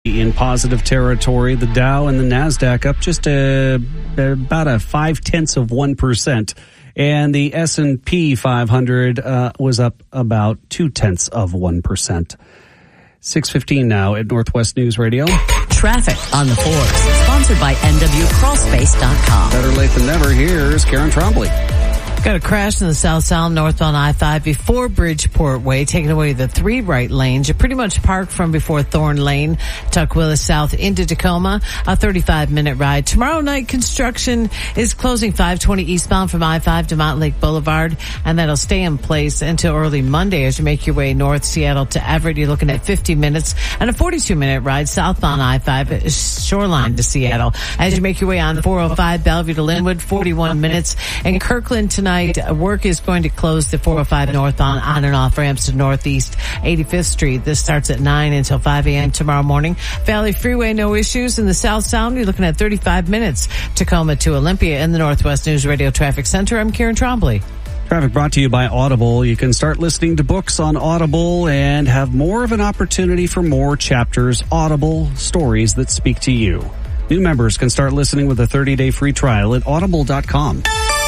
In positive territory, the Dow and the NASDAQ up just about 0.5%, and the S&P 500 was up about 0.2%. 6:15 now at Northwest News Radio. Traffic on the 4s, sponsored by NWCrawlspace.com. Better late than never. Here's Karen Trombley. Got a crash in the South Sound northbound I-5 before Bridgeport Way, taking away the 3 right lanes. You're pretty much parked from before Thorn Lane, Tukwila South into Tacoma, a 35-minute ride. Tomorrow night, construction is closing 520 eastbound from I-5 to Mountain Lake Boulevard, and that'll stay in place until early Monday as you make your way north Seattle to Everett. You're looking at 50 minutes and a 42-minute ride southbound I-5 Shoreline to Seattle. As you make your way on the 405 Bellevue to Linwood, 41 minutes. In Kirkland tonight, work is going to close the 405 northbound on and off ramps to Northeast 85th Street. This starts at 9 until 5 a.m. tomorrow morning. Valley Freeway, no issues. In the South Sound, you're looking at 35 minutes. Tacoma to Olympia in the Northwest News Radio Traffic Center. I'm Karen Trombley. Traffic brought to you by Audible. You can start listening to books on Audible and have more of an opportunity for more chapters. Audible, stories that speak to you. New members can start listening with a 30-day free trial at audible.com.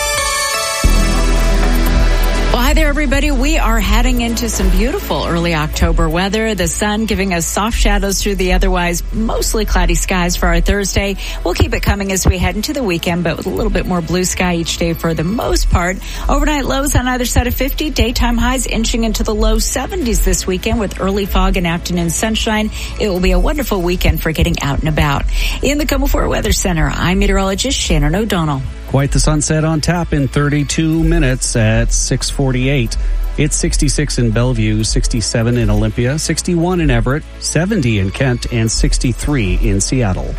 Well, hi there, everybody. We are heading into some beautiful early October weather. The sun giving us soft shadows through the otherwise mostly cloudy skies for our Thursday. We'll keep it coming as we head into the weekend, but with a little bit more blue sky each day for the most part. Overnight lows on either side of 50. Daytime highs inching into the low 70s this weekend with early fog and afternoon sunshine. It will be a wonderful weekend for getting out and about. In the KOMO 4 Weather Center, I'm meteorologist Shannon O'Donnell. Quite the sunset on tap in 32 minutes at 6:48. It's 66 in Bellevue, 67 in Olympia, 61 in Everett, 70 in Kent, and 63 in Seattle.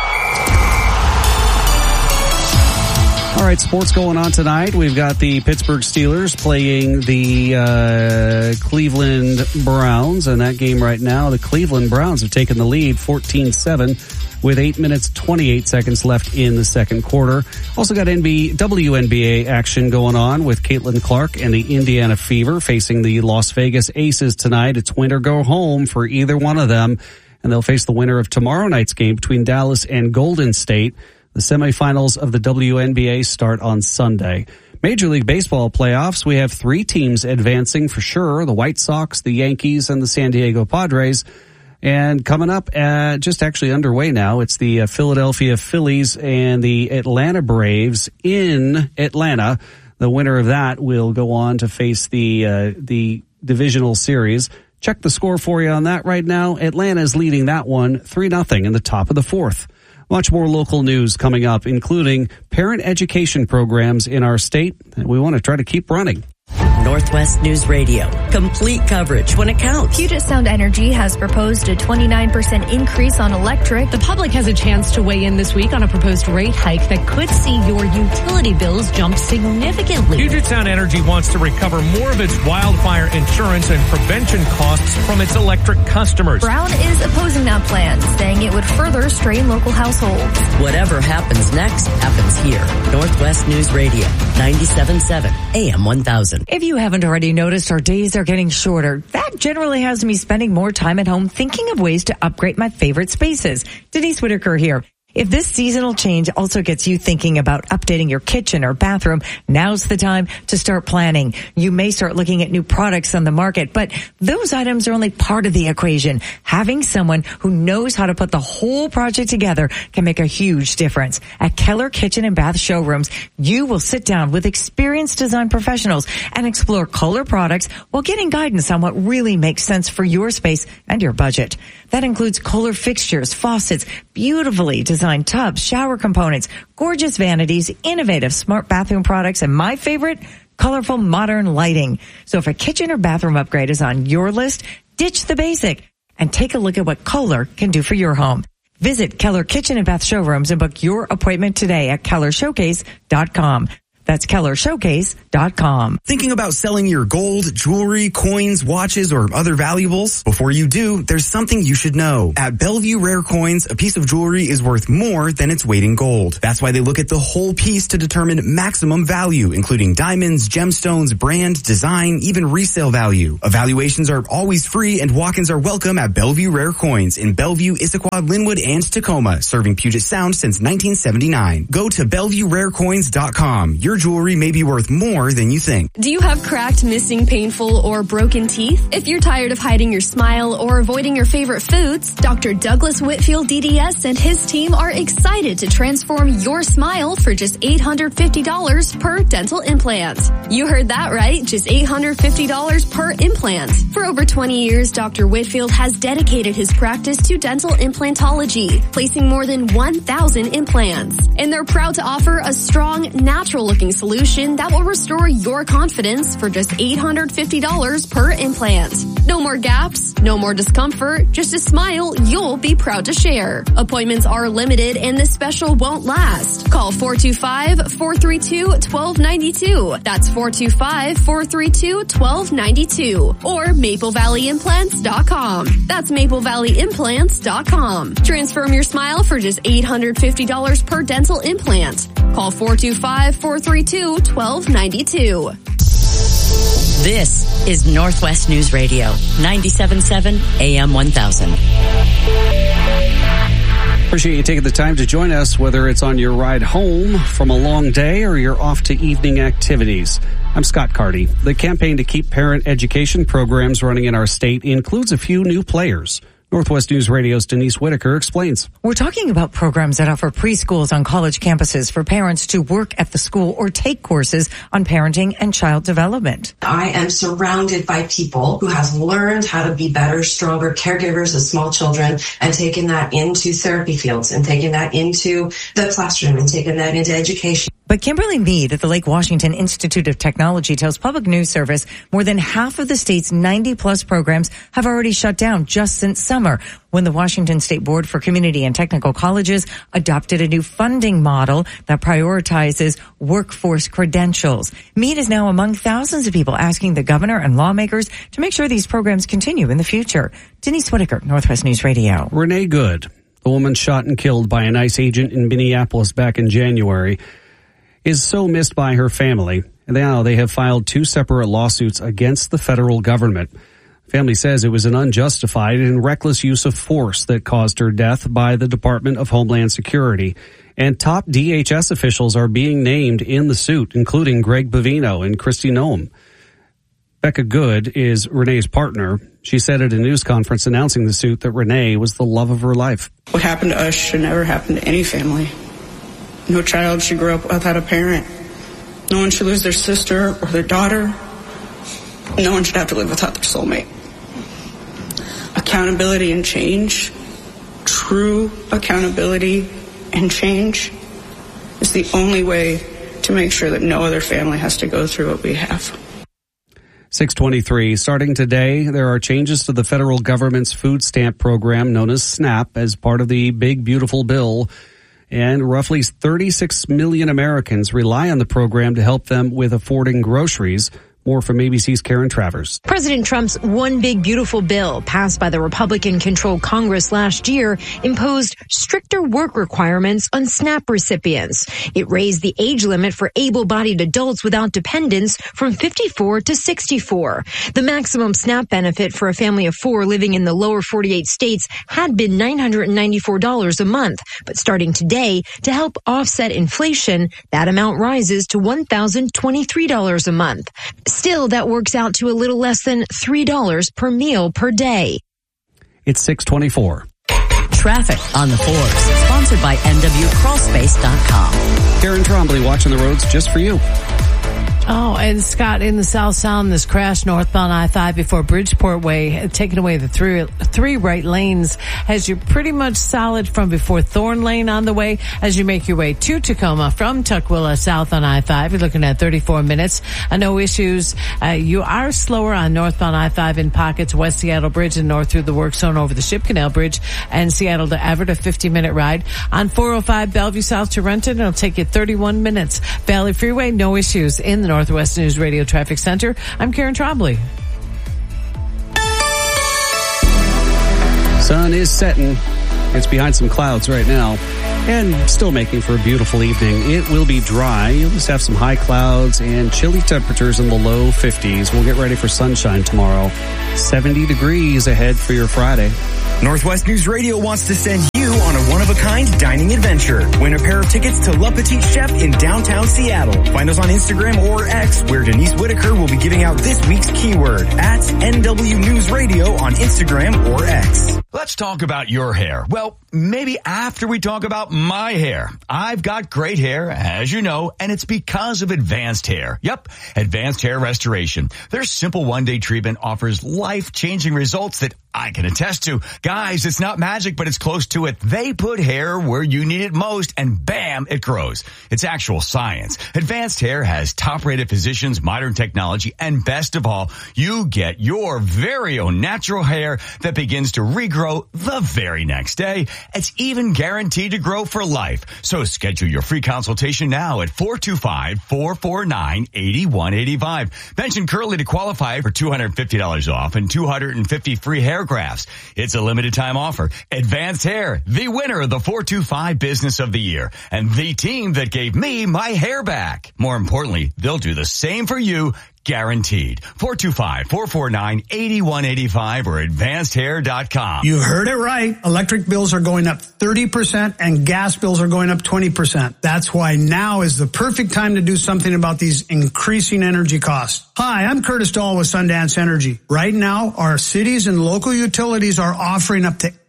All right, sports going on tonight. We've got the Pittsburgh Steelers playing the Cleveland Browns, and that game right now, the Cleveland Browns have taken the lead 14-7. with 8 minutes, 28 seconds left in the second quarter. Also got WNBA action going on with Caitlin Clark and the Indiana Fever facing the Las Vegas Aces tonight. It's win or go home for either one of them, and they'll face the winner of tomorrow night's game between Dallas and Golden State. The semifinals of the WNBA start on Sunday. Major League Baseball playoffs, we have 3 teams advancing for sure, the White Sox, the Yankees, and the San Diego Padres. And coming up, just actually underway now, it's the Philadelphia Phillies and the Atlanta Braves in Atlanta. The winner of that will go on to face the divisional series. Check the score for you on that right now. Atlanta is leading that one 3-0 in the top of the 4th. Much more local news coming up, including parent education programs in our state that we want to try to keep running. Northwest News Radio. Complete coverage when it counts. Puget Sound Energy has proposed a 29% increase on electric. The public has a chance to weigh in this week on a proposed rate hike that could see your utility bills jump significantly. Puget Sound Energy wants to recover more of its wildfire insurance and prevention costs from its electric customers. Brown is opposing that plan, saying it would further strain local households. Whatever happens next happens here. Northwest News Radio, 97.7 AM 1000. If you haven't already noticed, our days are getting shorter. That generally has me spending more time at home thinking of ways to upgrade my favorite spaces. Denise Whitaker here. If this seasonal change also gets you thinking about updating your kitchen or bathroom, now's the time to start planning. You may start looking at new products on the market, but those items are only part of the equation. Having someone who knows how to put the whole project together can make a huge difference. At Keller Kitchen and Bath Showrooms, you will sit down with experienced design professionals and explore Kohler products while getting guidance on what really makes sense for your space and your budget. That includes Kohler fixtures, faucets, beautifully designed tubs, shower components, gorgeous vanities, innovative smart bathroom products, and my favorite, colorful modern lighting. So if a kitchen or bathroom upgrade is on your list, ditch the basic and take a look at what Kohler can do for your home. Visit Keller Kitchen and Bath Showrooms and book your appointment today at KellerShowcase.com. That's KellerShowcase.com. Thinking about selling your gold, jewelry, coins, watches, or other valuables? Before you do, there's something you should know. At Bellevue Rare Coins, a piece of jewelry is worth more than its weight in gold. That's why they look at the whole piece to determine maximum value, including diamonds, gemstones, brand, design, even resale value. Evaluations are always free and walk-ins are welcome at Bellevue Rare Coins in Bellevue, Issaquah, Linwood, and Tacoma, serving Puget Sound since 1979. Go to BellevueRareCoins.com. Your jewelry may be worth more than you think. Do you have cracked, missing, painful, or broken teeth? If you're tired of hiding your smile or avoiding your favorite foods, Dr. Douglas Whitfield DDS and his team are excited to transform your smile for just $850 per dental implant. You heard that right, just $850 per implant. For over 20 years, Dr. Whitfield has dedicated his practice to dental implantology, placing more than 1,000 implants. And they're proud to offer a strong, natural-looking solution that will restore your confidence for just $850 per implant. No more gaps, no more discomfort, just a smile you'll be proud to share. Appointments are limited and this special won't last. Call 425-432-1292. That's 425-432-1292. Or MapleValleyImplants.com. That's MapleValleyImplants.com. Transform your smile for just $850 per dental implant. Call 425-432-1292. This is Northwest News Radio, 97.7 AM 1000. Appreciate you taking the time to join us, whether it's on your ride home from a long day or you're off to evening activities. I'm Scott Carty. The campaign to keep parent education programs running in our state includes a few new players. Northwest News Radio's Denise Whitaker explains. We're talking about programs that offer preschools on college campuses for parents to work at the school or take courses on parenting and child development. I am surrounded by people who have learned how to be better, stronger caregivers of small children and taken that into therapy fields and taken that into the classroom and taken that into education. But Kimberly Mead at the Lake Washington Institute of Technology tells Public News Service more than half of the state's 90-plus programs have already shut down just since summer, when the Washington State Board for Community and Technical Colleges adopted a new funding model that prioritizes workforce credentials. Mead is now among thousands of people asking the governor and lawmakers to make sure these programs continue in the future. Denise Whitaker, Northwest News Radio. Renee Good, the woman shot and killed by an ICE agent in Minneapolis back in January, is so missed by her family. And now they have filed 2 separate lawsuits against the federal government. Family says it was an unjustified and reckless use of force that caused her death by the Department of Homeland Security. And top DHS officials are being named in the suit, including Greg Bovino and Kristi Noem. Becca Good is Renee's partner. She said at a news conference announcing the suit that Renee was the love of her life. What happened to us should never happen to any family. No child should grow up without a parent. No one should lose their sister or their daughter. No one should have to live without their soulmate. Accountability and change, true accountability and change, is the only way to make sure that no other family has to go through what we have. 623. Starting today, there are changes to the federal government's food stamp program known as SNAP as part of the Big Beautiful Bill. And roughly 36 million Americans rely on the program to help them with affording groceries. More from ABC's Karen Travers. President Trump's One Big Beautiful Bill, passed by the Republican-controlled Congress last year, imposed stricter work requirements on SNAP recipients. It raised the age limit for able-bodied adults without dependents from 54 to 64. The maximum SNAP benefit for a family of 4 living in the lower 48 states had been $994 a month. But starting today, to help offset inflation, that amount rises to $1,023 a month. Still, that works out to a little less than $3 per meal per day. It's 624. Traffic on the 4s, sponsored by NWCrawlspace.com. Karen Trombley watching the roads just for you. Oh, and Scott, in the South Sound, this crash northbound I-5 before Bridgeport Way, taking away the three right lanes as you're pretty much solid from before Thorn Lane on the way as you make your way to Tacoma from Tukwila South on I-5. You're looking at 34 minutes. No issues. You are slower on northbound I-5 in pockets, West Seattle Bridge and north through the work zone over the Ship Canal Bridge and Seattle to Everett, a 50-minute ride. On 405 Bellevue South to Renton, it'll take you 31 minutes. Valley Freeway, no issues in the Northwest News Radio Traffic Center. I'm Karen Trombley. Sun is setting. It's behind some clouds right now and still making for a beautiful evening. It will be dry. You'll just have some high clouds and chilly temperatures in the low 50s. We'll get ready for sunshine tomorrow. 70 degrees ahead for your Friday. Northwest News Radio wants to send you on a one-of-a-kind dining adventure. Win a pair of tickets to Le Petit Chef in downtown Seattle. Find us on Instagram or X, where Denise Whitaker will be giving out this week's keyword at NW News Radio on Instagram or X. Let's talk about your hair. Well, maybe after we talk about my hair. I've got great hair, as you know, and it's because of Advanced Hair. Yep, Advanced Hair Restoration. Their simple one-day treatment offers life-changing results that I can attest to. Guys, it's not magic, but it's close to it. They put hair where you need it most, and bam, it grows. It's actual science. Advanced Hair has top-rated physicians, modern technology, and best of all, you get your very own natural hair that begins to regrow the very next day. It's even guaranteed to grow for life. So schedule your free consultation now at 425-449-8185. Mention Curly to qualify for $250 off and $250 free hair grafts. It's a limited time offer. Advanced Hair, the winner of the 425 Business of the Year, and the team that gave me my hair back. More importantly, they'll do the same for you. Guaranteed. 425-449-8185 or advancedhair.com. You heard it right. Electric bills are going up 30% and gas bills are going up 20%. That's why now is the perfect time to do something about these increasing energy costs. Hi, I'm Curtis Dahl with Sundance Energy. Right now, our cities and local utilities are offering up to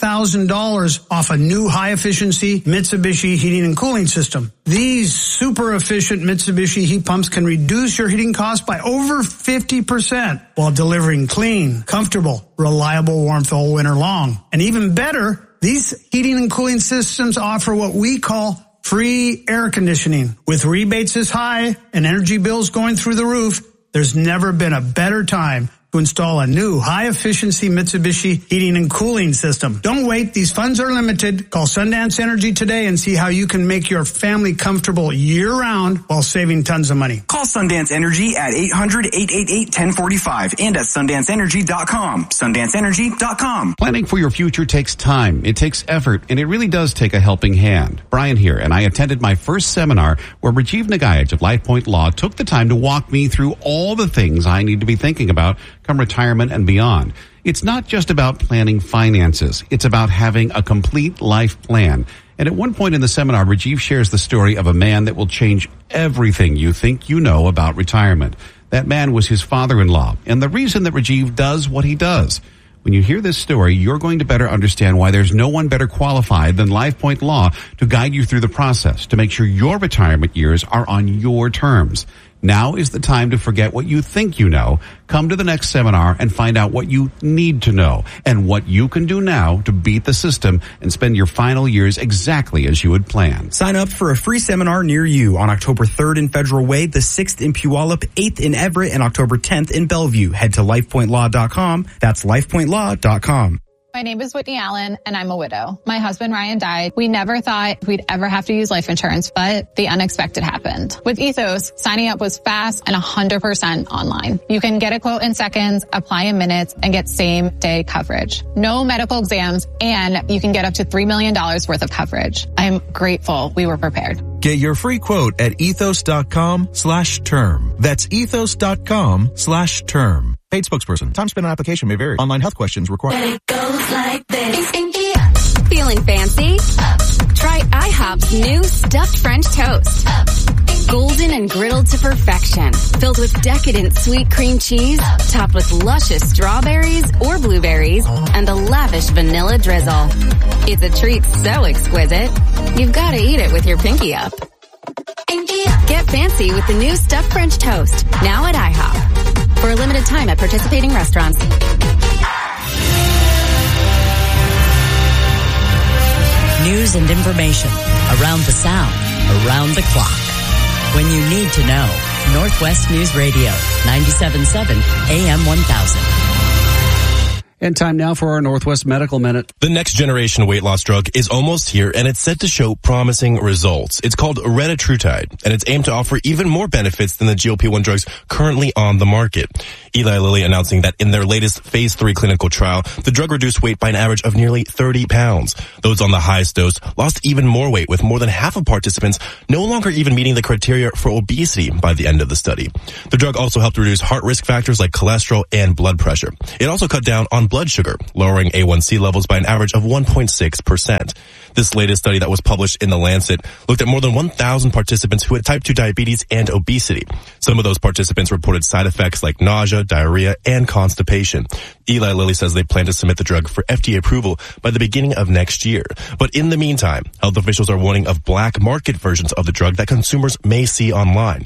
$8,000 off a new high-efficiency Mitsubishi heating and cooling system. These super efficient Mitsubishi heat pumps can reduce your heating costs by over 50% while delivering clean, comfortable, reliable warmth all winter long. And even better, these heating and cooling systems offer what we call free air conditioning. With rebates this high and energy bills going through the roof, there's never been a better time to install a new high-efficiency Mitsubishi heating and cooling system. Don't wait. These funds are limited. Call Sundance Energy today and see how you can make your family comfortable year-round while saving tons of money. Call Sundance Energy at 800-888-1045 and at SundanceEnergy.com. SundanceEnergy.com. Planning for your future takes time. It takes effort, and it really does take a helping hand. Brian here, and I attended my first seminar where Rajiv Nagayaj of LifePoint Law took the time to walk me through all the things I need to be thinking about come retirement and beyond. It's not just about planning finances. It's about having a complete life plan. And at one point in the seminar, Rajiv shares the story of a man that will change everything you think you know about retirement. That man was his father-in-law, and the reason that Rajiv does what he does. When you hear this story, you're going to better understand why there's no one better qualified than LifePoint Law to guide you through the process to make sure your retirement years are on your terms. Now is the time to forget what you think you know. Come to the next seminar and find out what you need to know and what you can do now to beat the system and spend your final years exactly as you had planned. Sign up for a free seminar near you on October 3rd in Federal Way, the 6th in Puyallup, 8th in Everett, and October 10th in Bellevue. Head to lifepointlaw.com. That's lifepointlaw.com. My name is Whitney Allen, and I'm a widow. My husband, Ryan, died. We never thought we'd ever have to use life insurance, but the unexpected happened. With Ethos, signing up was fast and 100% online. You can get a quote in seconds, apply in minutes, and get same-day coverage. No medical exams, and you can get up to $3 million worth of coverage. I'm grateful we were prepared. Get your free quote at ethos.com/term. That's ethos.com/term. Paid spokesperson. Time spent on application may vary. Online health questions required. And it goes like this. Feeling fancy? Try IHOP's new stuffed French toast. Golden and griddled to perfection. Filled with decadent sweet cream cheese. Topped with luscious strawberries or blueberries. And a lavish vanilla drizzle. It's a treat so exquisite, you've got to eat it with your pinky up. Get Get fancy with the new stuffed French toast, now at IHOP. For a limited time at participating restaurants. News and information around the sound, around the clock. When you need to know, Northwest News Radio, 97.7 AM 1000. And time now for our Northwest Medical Minute. The next generation weight loss drug is almost here, and it's set to show promising results. It's called retatrutide, and it's aimed to offer even more benefits than the GLP-1 drugs currently on the market. Eli Lilly announcing that in their latest phase 3 clinical trial, the drug reduced weight by an average of nearly 30 pounds. Those on the highest dose lost even more weight, with more than half of participants no longer even meeting the criteria for obesity by the end of the study. The drug also helped reduce heart risk factors like cholesterol and blood pressure. It also cut down on blood sugar, lowering A1C levels by an average of 1.6%. This latest study that was published in The Lancet looked at more than 1,000 participants who had type 2 diabetes and obesity. Some of those participants reported side effects like nausea, diarrhea, and constipation. Eli Lilly says they plan to submit the drug for FDA approval by the beginning of next year. But in the meantime, health officials are warning of black market versions of the drug that consumers may see online.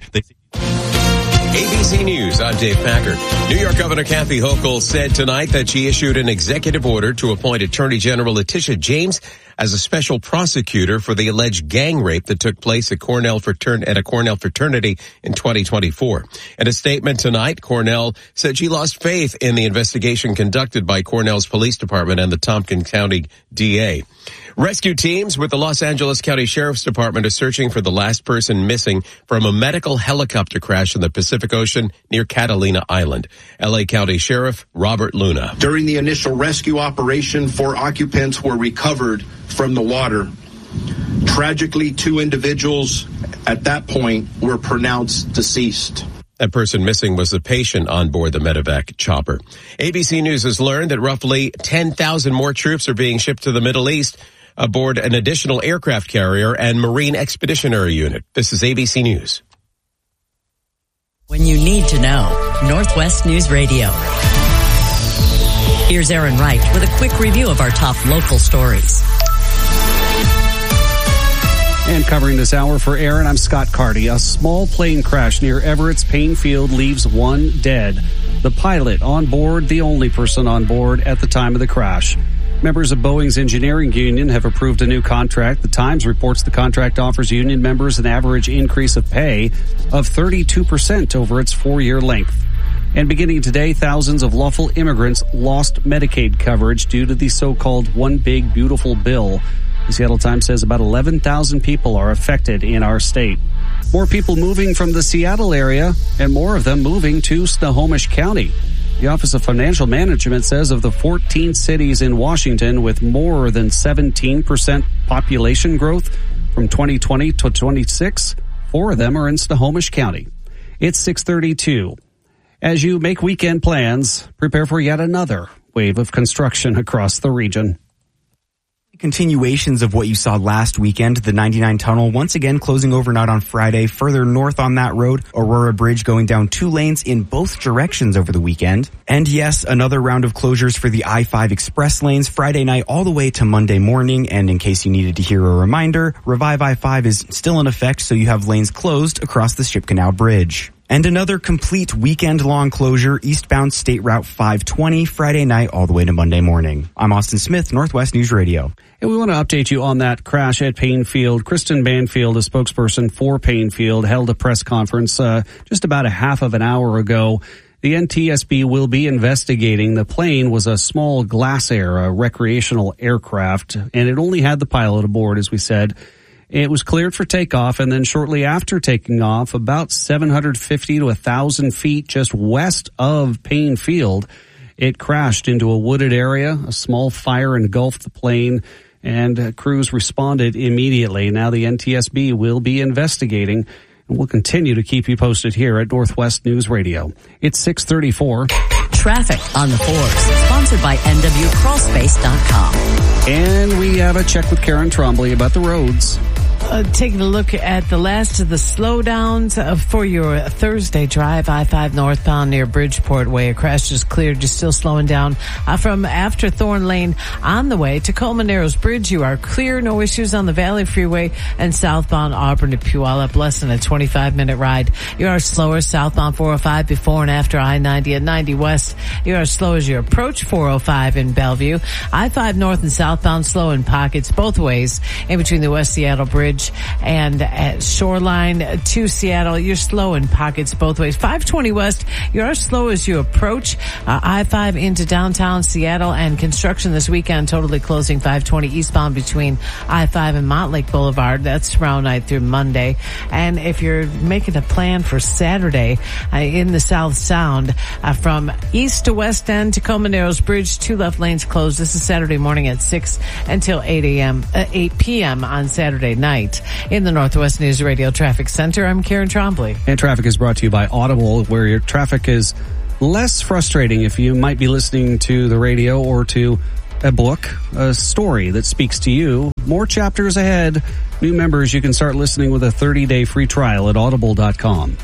ABC News, I'm Dave Packard. New York Governor Kathy Hochul said tonight that she issued an executive order to appoint Attorney General Letitia James as a special prosecutor for the alleged gang rape that took place at a Cornell fraternity in 2024. In a statement tonight, Cornell said she lost faith in the investigation conducted by Cornell's police department and the Tompkins County DA. Rescue teams with the Los Angeles County Sheriff's Department are searching for the last person missing from a medical helicopter crash in the Pacific Ocean near Catalina Island. LA County Sheriff Robert Luna. During the initial rescue operation, 4 occupants were recovered from the water. Tragically, 2 individuals at that point were pronounced deceased. That person missing was the patient on board the medevac chopper. ABC News has learned that roughly 10,000 more troops are being shipped to the Middle East aboard an additional aircraft carrier and Marine Expeditionary Unit. This is ABC News. When you need to know, Northwest News Radio. Here's Aaron Wright with a quick review of our top local stories. And covering this hour for Aaron, I'm Scott Carty. A small plane crash near Everett's Payne Field leaves 1 dead. The pilot on board, the only person on board at the time of the crash. Members of Boeing's engineering union have approved a new contract. The Times reports the contract offers union members an average increase of pay of 32% over its 4-year length. And beginning today, thousands of lawful immigrants lost Medicaid coverage due to the so-called One Big Beautiful Bill. The Seattle Times says about 11,000 people are affected in our state. More people moving from the Seattle area, and more of them moving to Snohomish County. The Office of Financial Management says of the 14 cities in Washington with more than 17% population growth from 2020 to 26, 4 of them are in Snohomish County. It's 6:32. As you make weekend plans, prepare for yet another wave of construction across the region. Continuations of what you saw last weekend, the 99 tunnel once again closing overnight on Friday. Further north on that road, Aurora Bridge going down 2 lanes in both directions over the weekend. And yes, another round of closures for the I-5 express lanes Friday night all the way to Monday morning. And in case you needed to hear a reminder, Revive I-5 is still in effect, so you have lanes closed across the Ship Canal Bridge. And another complete weekend-long closure, eastbound State Route 520, Friday night all the way to Monday morning. I'm Austin Smith, Northwest News Radio. And we want to update you on that crash at Payne Field. Kristen Banfield, a spokesperson for Payne Field, held a press conference just about a half of an hour ago. The NTSB will be investigating. The plane was a small Glasair, a recreational aircraft, and it only had the pilot aboard, as we said. It was cleared for takeoff, and then shortly after taking off, about 750 to 1,000 feet just west of Payne Field, it crashed into a wooded area. A small fire engulfed the plane, and crews responded immediately. Now the NTSB will be investigating, and we'll continue to keep you posted here at Northwest News Radio. It's 6:34. Traffic on the 4s, sponsored by NWCrawlspace.com. And we have a check with Karen Trombley about the roads. Taking a look at the last of the slowdowns for your Thursday drive, I-5 northbound near Bridgeport Way. A crash just cleared. You're still slowing down from after Thorn Lane on the way. Tacoma Narrows Bridge, you are clear. No issues on the Valley Freeway and southbound Auburn to Puyallup. Less than a 25-minute ride. You are slower southbound 405 before and after I-90 at 90 West. You are slow as you approach 405 in Bellevue. I-5 north and southbound slow in pockets both ways in between the West Seattle Bridge and at Shoreline to Seattle. You're slow in pockets both ways. 520 West, you are slow as you approach I-5 into downtown Seattle, and construction this weekend totally closing 520 eastbound between I-5 and Montlake Boulevard. That's around night through Monday. And if you're making a plan for Saturday in the South Sound from east to west end, Tacoma Narrows Bridge, 2 left lanes closed. This is Saturday morning at 6 until 8 p.m. on Saturday night. In the Northwest News Radio Traffic Center, I'm Karen Trombley. And traffic is brought to you by Audible, where your traffic is less frustrating if you might be listening to the radio or to a book, a story that speaks to you. More chapters ahead. New members, you can start listening with a 30-day free trial at audible.com.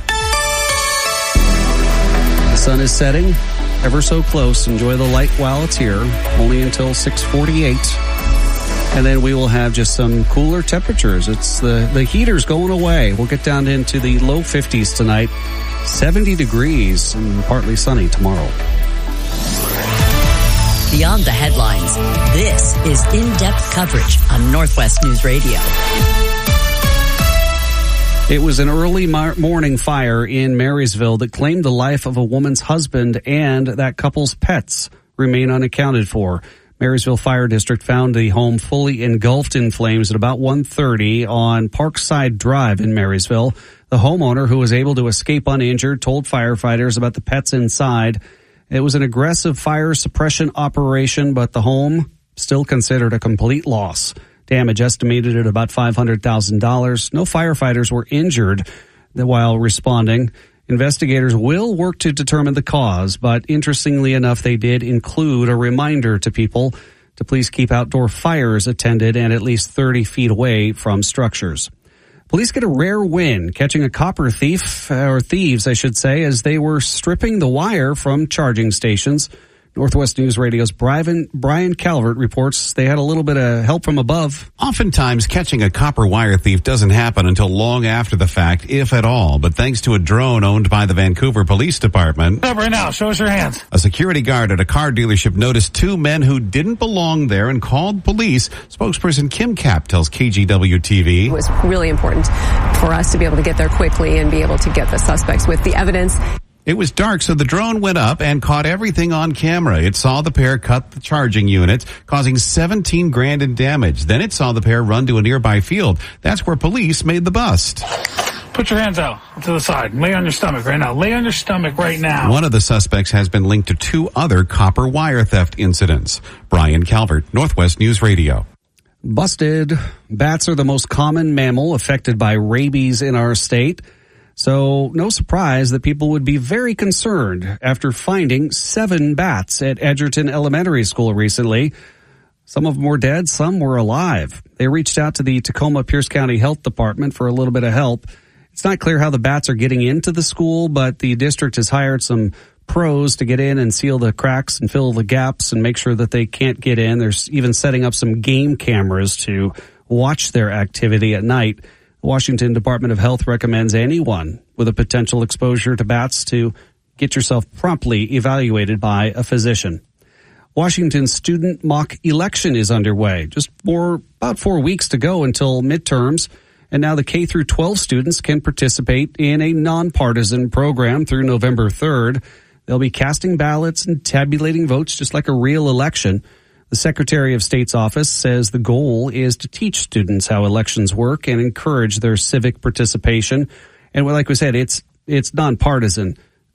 The sun is setting, ever so close. Enjoy the light while it's here, only until 6:48. And then we will have just some cooler temperatures. It's the heater's going away. We'll get down into the low 50s tonight, 70 degrees and partly sunny tomorrow. Beyond the headlines, this is in-depth coverage on Northwest News Radio. It was an early morning fire in Marysville that claimed the life of a woman's husband, and that couple's pets remain unaccounted for. Marysville Fire District found the home fully engulfed in flames at about 1:30 on Parkside Drive in Marysville. The homeowner, who was able to escape uninjured, told firefighters about the pets inside. It was an aggressive fire suppression operation, but the home still considered a complete loss. Damage estimated at about $500,000. No firefighters were injured while responding. Investigators will work to determine the cause, but interestingly enough, they did include a reminder to people to please keep outdoor fires attended and at least 30 feet away from structures. Police get a rare win, catching a copper thief, or thieves, I should say, as they were stripping the wire from charging stations. Northwest News Radio's Brian Calvert reports they had a little bit of help from above. Oftentimes, catching a copper wire thief doesn't happen until long after the fact, if at all. But thanks to a drone owned by the Vancouver Police Department. Up right now. Show us your hands. A security guard at a car dealership noticed 2 men who didn't belong there and called police. Spokesperson Kim Kapp tells KGW-TV. It was really important for us to be able to get there quickly and be able to get the suspects with the evidence. It was dark, so the drone went up and caught everything on camera. It saw the pair cut the charging units, causing $17,000 in damage. Then it saw the pair run to a nearby field. That's where police made the bust. Put your hands out to the side. Lay on your stomach right now. Lay on your stomach right now. One of the suspects has been linked to 2 other copper wire theft incidents. Brian Calvert, Northwest News Radio. Busted. Bats are the most common mammal affected by rabies in our state. So no surprise that people would be very concerned after finding 7 bats at Edgerton Elementary School recently. Some of them were dead, some were alive. They reached out to the Tacoma Pierce County Health Department for a little bit of help. It's not clear how the bats are getting into the school, but the district has hired some pros to get in and seal the cracks and fill the gaps and make sure that they can't get in. There's even setting up some game cameras to watch their activity at night. The Washington Department of Health recommends anyone with a potential exposure to bats to get yourself promptly evaluated by a physician. Washington's student mock election is underway. Just about 4 weeks to go until midterms. And now the K through 12 students can participate in a nonpartisan program through November 3rd. They'll be casting ballots and tabulating votes just like a real election. The Secretary of State's office says the goal is to teach students how elections work and encourage their civic participation. And like we said, it's nonpartisan,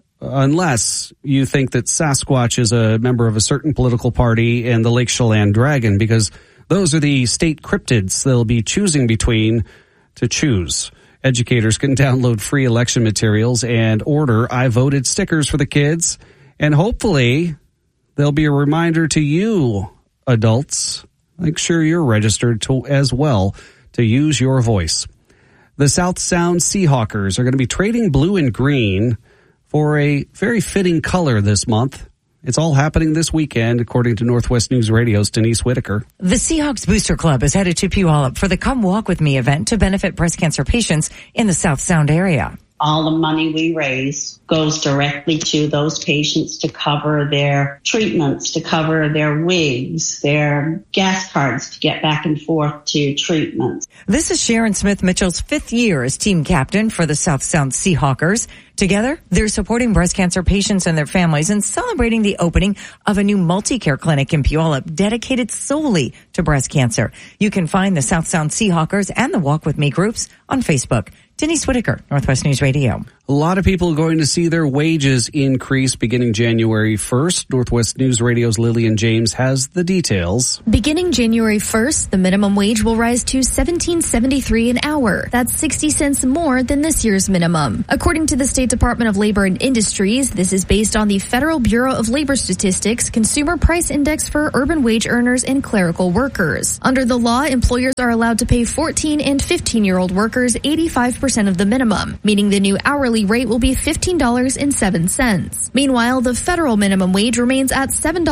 unless you think that Sasquatch is a member of a certain political party and the Lake Chelan Dragon, because those are the state cryptids they'll be choosing between to choose. Educators can download free election materials and order I voted stickers for the kids. And hopefully there'll be a reminder to you, adults. Make sure you're registered as well to use your voice. The South Sound Seahawkers are going to be trading blue and green for a very fitting color this month. It's all happening this weekend, according to Northwest News Radio's Denise Whitaker. The Seahawks Booster Club is headed to Puyallup for the Come Walk With Me event to benefit breast cancer patients in the South Sound area. All the money we raise goes directly to those patients to cover their treatments, to cover their wigs, their gas cards to get back and forth to treatments. This is Sharon Smith Mitchell's 5th year as team captain for the South Sound Seahawkers. Together, they're supporting breast cancer patients and their families and celebrating the opening of a new multi-care clinic in Puyallup dedicated solely to breast cancer. You can find the South Sound Seahawkers and the Walk With Me groups on Facebook. Denise Whitaker, Northwest News Radio. A lot of people are going to see their wages increase beginning January 1st. Northwest News Radio's Lillian James has the details. Beginning January 1st, the minimum wage will rise to $17.73 an hour. That's 60 cents more than this year's minimum. According to the State Department of Labor and Industries, this is based on the Federal Bureau of Labor Statistics Consumer Price Index for urban wage earners and clerical workers. Under the law, employers are allowed to pay 14 and 15-year-old workers 85% of the minimum, meaning the new hourly rate will be $15.07. Meanwhile, the federal minimum wage remains at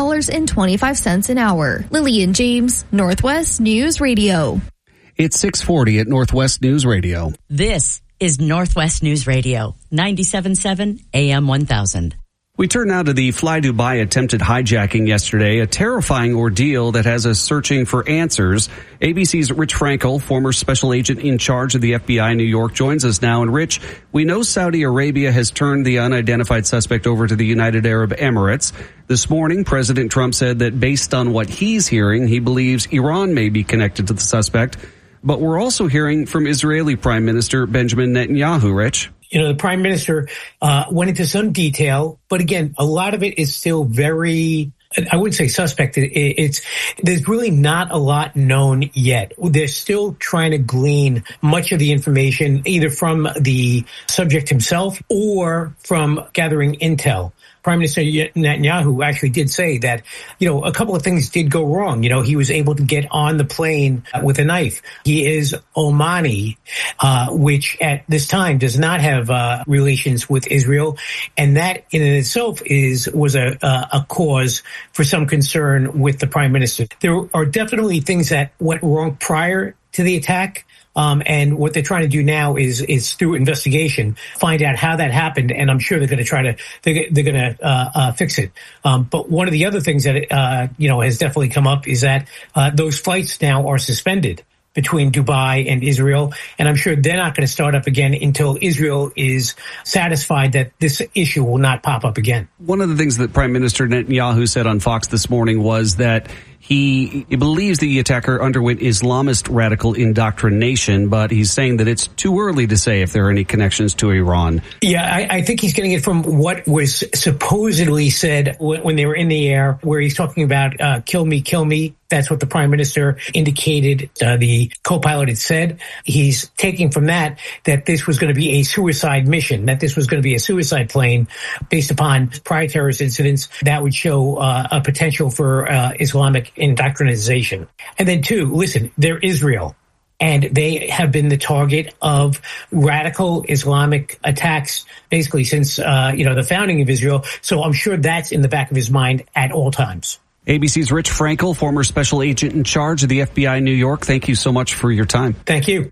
$7.25 an hour. Lillian James, Northwest News Radio. It's 6:40 at Northwest News Radio. This is Northwest News Radio, 97.7 AM 1000. We turn now to the Fly Dubai attempted hijacking yesterday, a terrifying ordeal that has us searching for answers. ABC's Rich Frankel, former special agent in charge of the FBI in New York, joins us now. And Rich, we know Saudi Arabia has turned the unidentified suspect over to the United Arab Emirates. This morning, President Trump said that based on what he's hearing, he believes Iran may be connected to the suspect. But we're also hearing from Israeli Prime Minister Benjamin Netanyahu, Rich. You know, the prime minister went into some detail, but again, a lot of it is still very, I wouldn't say suspect. There's really not a lot known yet. They're still trying to glean much of the information either from the subject himself or from gathering intel. Prime Minister Netanyahu actually did say that, you know, a couple of things did go wrong. You know, he was able to get on the plane with a knife. He is Omani, which at this time does not have relations with Israel. And that in itself was a cause for some concern with the Prime Minister. There are definitely things that went wrong prior to the attack. And what they're trying to do now is through investigation, find out how that happened. And I'm sure they're going to fix it. But one of the other things that, has definitely come up is that, those flights now are suspended between Dubai and Israel. And I'm sure they're not going to start up again until Israel is satisfied that this issue will not pop up again. One of the things that Prime Minister Netanyahu said on Fox this morning was that he believes the attacker underwent Islamist radical indoctrination, but he's saying that it's too early to say if there are any connections to Iran. Yeah, I think he's getting it from what was supposedly said when they were in the air, where he's talking about kill me, kill me. That's what the prime minister indicated. The co-pilot had said. He's taking from that this was going to be a suicide mission, that this was going to be a suicide plane based upon prior terrorist incidents that would show a potential for Islamic indoctrination. And then two, listen, they're Israel. And they have been the target of radical Islamic attacks basically since, the founding of Israel. So I'm sure that's in the back of his mind at all times. ABC's Rich Frankel, former special agent in charge of the FBI in New York. Thank you so much for your time. Thank you.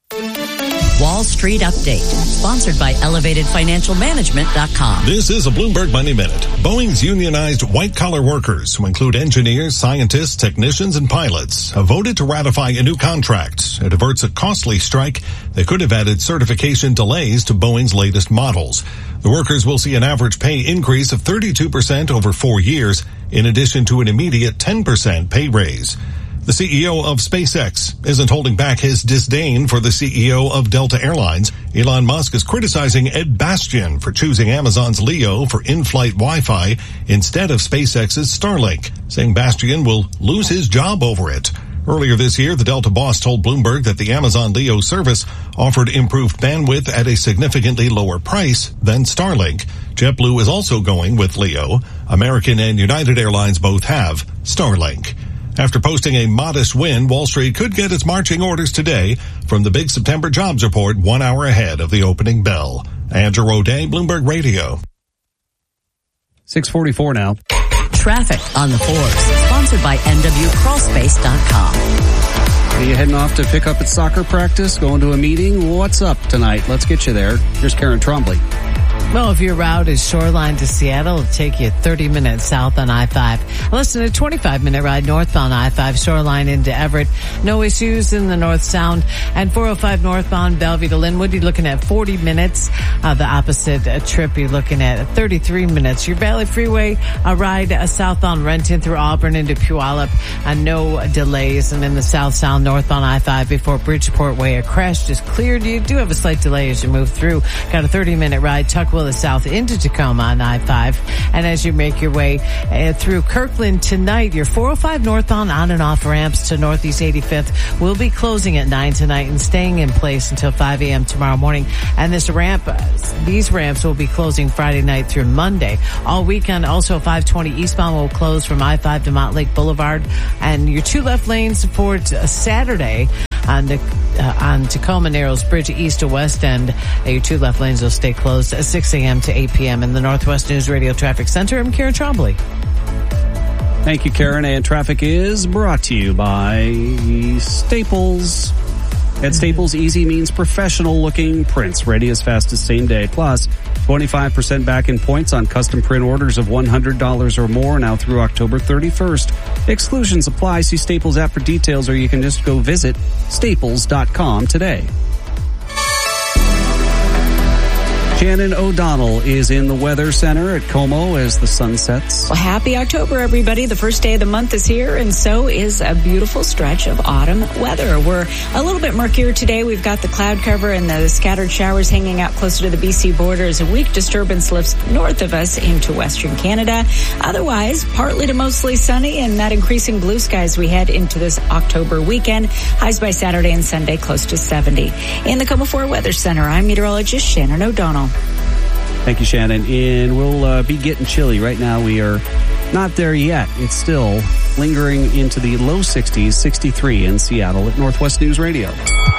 Wall Street Update, sponsored by ElevatedFinancialManagement.com. This is a Bloomberg Money Minute. Boeing's unionized white-collar workers, who include engineers, scientists, technicians, and pilots, have voted to ratify a new contract. It averts a costly strike that could have added certification delays to Boeing's latest models. The workers will see an average pay increase of 32% over 4 years, in addition to an immediate 10% pay raise. The CEO of SpaceX isn't holding back his disdain for the CEO of Delta Airlines. Elon Musk is criticizing Ed Bastian for choosing Amazon's Leo for in-flight Wi-Fi instead of SpaceX's Starlink, saying Bastian will lose his job over it. Earlier this year, the Delta boss told Bloomberg that the Amazon Leo service offered improved bandwidth at a significantly lower price than Starlink. JetBlue is also going with Leo. American and United Airlines both have Starlink. After posting a modest win, Wall Street could get its marching orders today from the big September jobs report 1 hour ahead of the opening bell. Andrew O'Day, Bloomberg Radio. 6:44 now. Traffic on the 4s, sponsored by NWCrawlspace.com. Are you heading off to pick up at soccer practice, going to a meeting? What's up tonight? Let's get you there. Here's Karen Trombley. Well, if your route is Shoreline to Seattle, it'll take you 30 minutes south on I-5. Less than a 25-minute ride northbound I-5, Shoreline into Everett. No issues in the North Sound. And 405 northbound Bellevue to Linwood, you're looking at 40 minutes. The opposite trip, you're looking at 33 minutes. Your Valley Freeway, a ride southbound Renton through Auburn into Puyallup. No delays. And in the South Sound, northbound I-5 before Bridgeport Way, a crash just cleared. You do have a slight delay as you move through. Got a 30-minute ride, Tuckwillis South into Tacoma on I-5. And as you make your way through Kirkland tonight, your 405 northbound on and off ramps to Northeast 85th will be closing at 9 tonight and staying in place until 5 a.m. tomorrow morning. And these ramps will be closing Friday night through Monday. All weekend, also 520 eastbound will close from I-5 to Montlake Boulevard. And your 2 left lanes for Saturday on Tacoma Narrows Bridge east to west end. Your 2 left lanes will stay closed at 6 a.m. to 8 p.m. in the Northwest News Radio Traffic Center. I'm Karen Trombley. Thank you, Karen. And traffic is brought to you by Staples. At Staples, easy means professional looking prints, ready as fast as same day. Plus, 25% back in points on custom print orders of $100 or more now through October 31st. Exclusions apply. See Staples app for details, or you can just go visit staples.com today. Shannon O'Donnell is in the Weather Center at Como as the sun sets. Well, happy October, everybody. The first day of the month is here, and so is a beautiful stretch of autumn weather. We're a little bit murkier today. We've got the cloud cover and the scattered showers hanging out closer to the BC border as a weak disturbance lifts north of us into western Canada. Otherwise, partly to mostly sunny and that increasing blue skies we head into this October weekend. Highs by Saturday and Sunday close to 70. In the Como 4 Weather Center, I'm meteorologist Shannon O'Donnell. Thank you, Shannon. And we'll be getting chilly. Right now, we are not there yet. It's still lingering into the low 60s, 63 in Seattle at Northwest News Radio.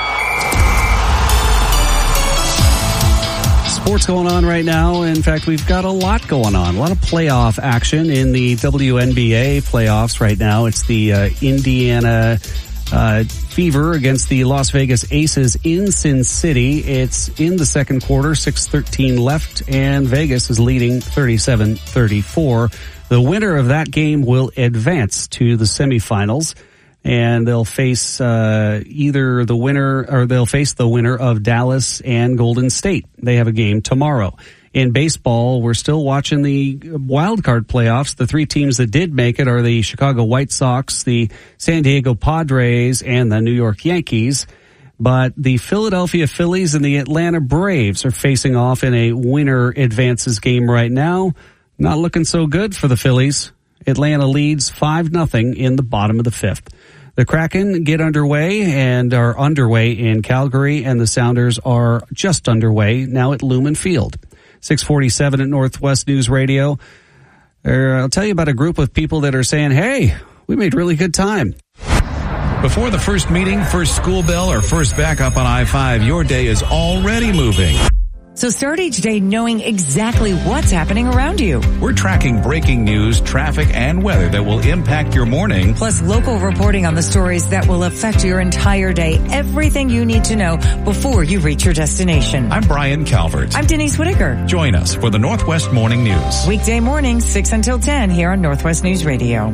Sports going on right now. In fact, we've got a lot going on. A lot of playoff action in the WNBA playoffs right now. It's the Indiana Fever against the Las Vegas Aces in Sin City. It's in the second quarter, 6:13 left, and Vegas is leading 37-34. The winner of that game will advance to the semifinals, and they'll face either the winner, or they'll face the winner of Dallas and Golden State. They have a game tomorrow. In baseball, we're still watching the wild card playoffs. The 3 teams that did make it are the Chicago White Sox, the San Diego Padres, and the New York Yankees. But the Philadelphia Phillies and the Atlanta Braves are facing off in a winner advances game right now. Not looking so good for the Phillies. Atlanta leads 5-0 in the bottom of the 5th. The Kraken get underway and are underway in Calgary, and the Sounders are just underway now at Lumen Field. 647 at Northwest News Radio. I'll tell you about a group of people that are saying, hey, we made really good time. Before the first meeting, first school bell, or first backup on I-5, your day is already moving. So start each day knowing exactly what's happening around you. We're tracking breaking news, traffic, and weather that will impact your morning. Plus local reporting on the stories that will affect your entire day. Everything you need to know before you reach your destination. I'm Brian Calvert. I'm Denise Whitaker. Join us for the Northwest Morning News. Weekday mornings, 6 until 10 here on Northwest News Radio.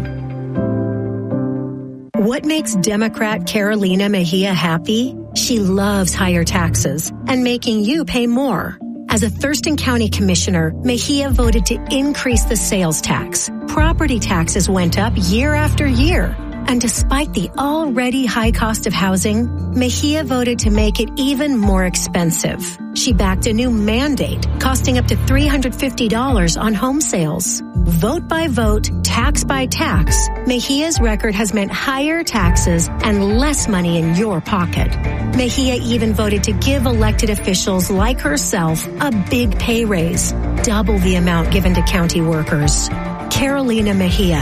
What makes Democrat Carolina Mejia happy? She loves higher taxes and making you pay more. As a Thurston County Commissioner, Mejia voted to increase the sales tax. Property taxes went up year after year. And despite the already high cost of housing, Mejia voted to make it even more expensive. She backed a new mandate costing up to $350 on home sales. Vote by vote, tax by tax, Mejia's record has meant higher taxes and less money in your pocket. Mejia even voted to give elected officials like herself a big pay raise, double the amount given to county workers. Carolina Mejia,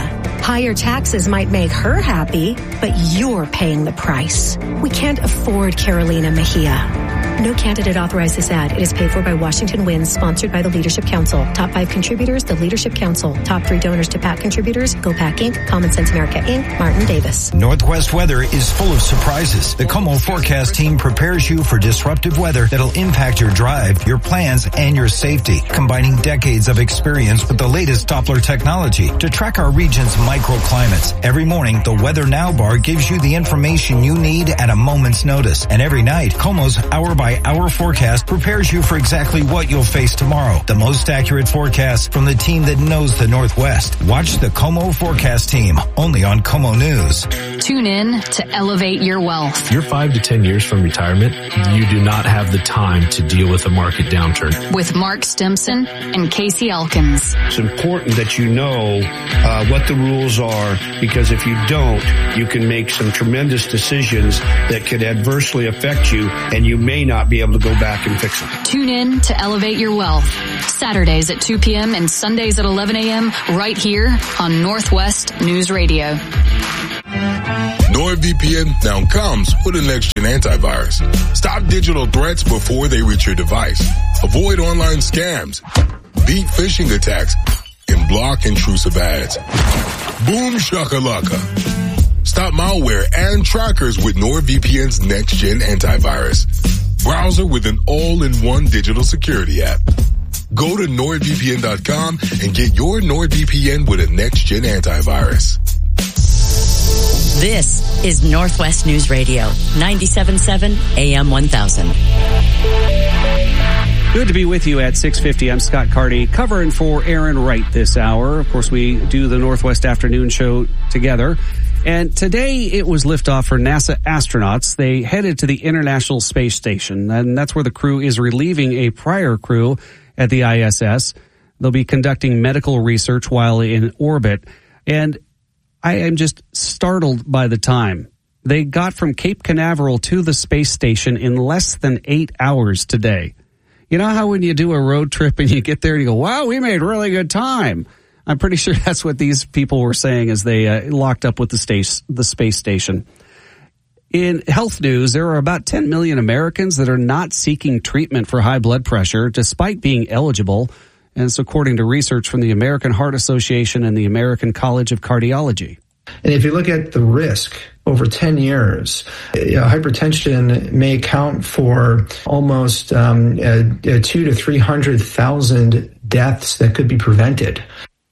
Higher taxes might make her happy, but you're paying the price. We can't afford Carolina Mejia. No candidate authorized this ad. It is paid for by Washington Wins, sponsored by the Leadership Council. Top 5 contributors, the Leadership Council. Top 3 donors to PAC contributors, Go PAC Inc., Common Sense America Inc., Martin Davis. Northwest weather is full of surprises. The Como Forecast team prepares you for disruptive weather that'll impact your drive, your plans, and your safety, combining decades of experience with the latest Doppler technology to track our region's microclimates. Every morning, the Weather Now bar gives you the information you need at a moment's notice. And every night, Como's hour-by-hour forecast prepares you for exactly what you'll face tomorrow. The most accurate forecast from the team that knows the Northwest. Watch the Como Forecast team, only on Como News. Tune in to elevate your wealth. You're 5 to 10 years from retirement. You do not have the time to deal with a market downturn. With Mark Stimson and Casey Elkins. It's important that you know what the rules are, because if you don't, you can make some tremendous decisions that could adversely affect you, and you may not be able to go back and fix them. Tune in to Elevate Your Wealth. Saturdays at 2 p.m. and Sundays at 11 a.m. right here on Northwest News Radio. NordVPN now comes with a next-gen antivirus. Stop digital threats before they reach your device. Avoid online scams. Beat phishing attacks. And block intrusive ads. Boom shakalaka. Stop malware and trackers with NordVPN's next-gen antivirus. Browser with an all-in-one digital security app. Go to NordVPN.com and get your NordVPN with a next-gen antivirus. This is Northwest News Radio, 97.7 AM 1000. Good to be with you at 6:50. I'm Scott Carty, covering for Aaron Wright this hour. Of course, we do the Northwest Afternoon Show together. And today it was liftoff for NASA astronauts. They headed to the International Space Station, and that's where the crew is relieving a prior crew at the ISS. They'll be conducting medical research while in orbit. And I am just startled by the time. They got from Cape Canaveral to the space station in less than 8 hours today. You know how when you do a road trip and you get there and you go, wow, we made really good time. I'm pretty sure that's what these people were saying as they locked up with the space station. In health news, there are about 10 million Americans that are not seeking treatment for high blood pressure despite being eligible. And it's according to research from the American Heart Association and the American College of Cardiology. And if you look at the risk over 10 years, hypertension may account for almost 200,000 to 300,000 deaths that could be prevented.